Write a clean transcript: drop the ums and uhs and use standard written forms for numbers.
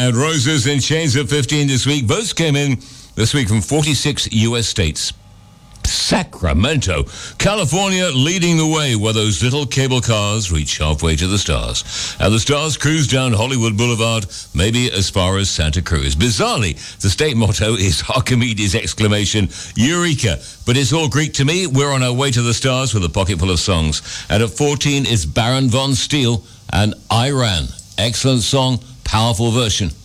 And Roses in Chains of 15 this week. Votes came in this week from 46 U.S. states. Sacramento, California leading the way where those little cable cars reach halfway to the stars. And the stars cruise down Hollywood Boulevard, maybe as far as Santa Cruz. Bizarrely, the state motto is Archimedes' exclamation, Eureka. But it's all Greek to me. We're on our way to the stars with a pocket full of songs. And at 14 is Baron von Steele and Iran. Excellent song, powerful version.